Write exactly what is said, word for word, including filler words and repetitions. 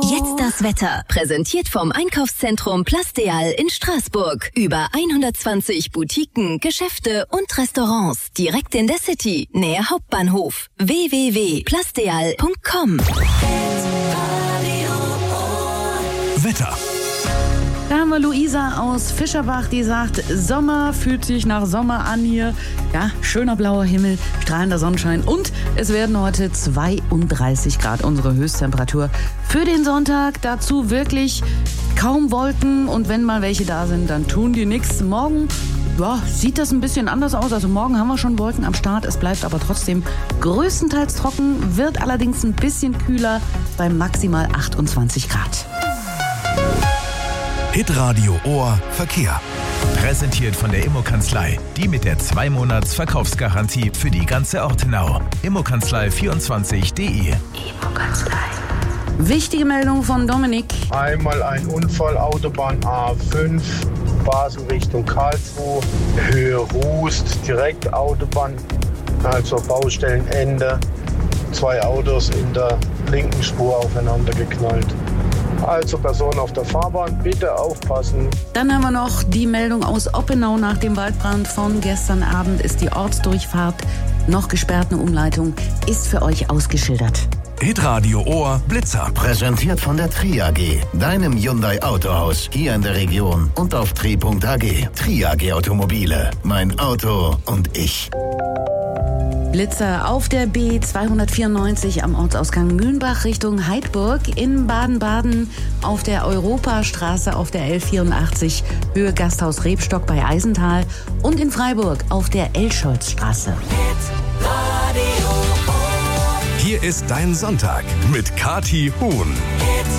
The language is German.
Jetzt das Wetter. Präsentiert vom Einkaufszentrum Plasteal in Straßburg. Über hundertzwanzig Boutiquen, Geschäfte und Restaurants. Direkt in der City, nähe Hauptbahnhof. w w w punkt plasteal punkt com. Wetter. Da haben wir Luisa aus Fischerbach, die sagt, Sommer fühlt sich nach Sommer an hier. Ja, schöner blauer Himmel, strahlender Sonnenschein und es werden heute zweiunddreißig Grad unsere Höchsttemperatur für den Sonntag. Dazu wirklich kaum Wolken und wenn mal welche da sind, dann tun die nichts. Morgen ja, sieht das ein bisschen anders aus. Also morgen haben wir schon Wolken am Start. Es bleibt aber trotzdem größtenteils trocken, wird allerdings ein bisschen kühler bei maximal achtundzwanzig Grad. Hitradio Ohr Verkehr. Präsentiert von der Immokanzlei, die mit der zwei Monats Verkaufsgarantie für die ganze Ortenau. Immokanzlei vierundzwanzig punkt de. Immokanzlei. Wichtige Meldung von Dominik. Einmal ein Unfall, Autobahn A fünf, Basel Richtung Karlsruhe, Höhe Rust, direkt Autobahn, also Baustellenende. Zwei Autos in der linken Spur aufeinander geknallt. Also Personen auf der Fahrbahn, bitte aufpassen. Dann haben wir noch die Meldung aus Oppenau. Nach dem Waldbrand von gestern Abend ist die Ortsdurchfahrt noch gesperrt. Eine Umleitung ist für euch ausgeschildert. Hitradio Ohr Blitzer. Präsentiert von der Tri A G, deinem Hyundai Autohaus hier in der Region und auf tri punkt a g. Tri A G Automobile, mein Auto und ich. Blitzer auf der B zweihundertvierundneunzig am Ortsausgang Mühlenbach Richtung Heidburg, in Baden-Baden auf der Europastraße auf der L vierundachtzig Höhe Gasthaus Rebstock bei Eisental und in Freiburg auf der Elscholzstraße. Hier ist dein Sonntag mit Kathi Huhn.